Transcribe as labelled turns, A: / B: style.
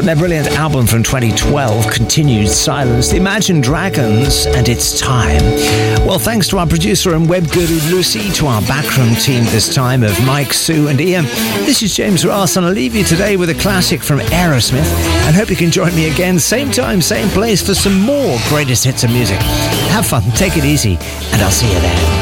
A: From their brilliant album from 2012, Continued Silence, the Imagine Dragons and It's Time. Well, thanks to our producer and web guru Lucy, to our backroom team this time of Mike, Sue and Ian. This is James Ross, and I'll leave you today with a classic from Aerosmith, and hope you can join me again, same time, same place, for some more greatest hits of music. Have fun, take it easy, and I'll see you then.